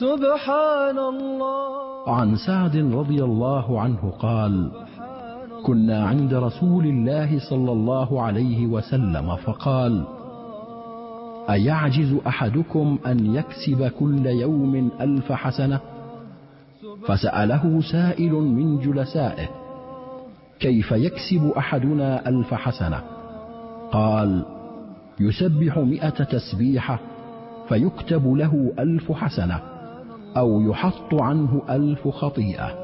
سبحان الله. عن سعد رضي الله عنه قال: كنا عند رسول الله صلى الله عليه وسلم فقال: أيعجز أحدكم أن يكسب كل يوم 1000 حسنة؟ فسأله سائل من جلسائه: كيف يكسب أحدنا 1000 حسنة؟ قال: يسبح 100 تسبيحة فيكتب له 1000 حسنة، أو يحط عنه 1000 خطيئة.